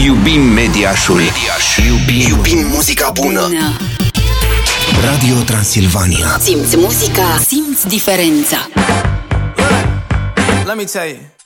Iubim Mediașul. Iubim muzica bună. Radio Transilvania. Simți muzica, simți diferența. Let me tell you.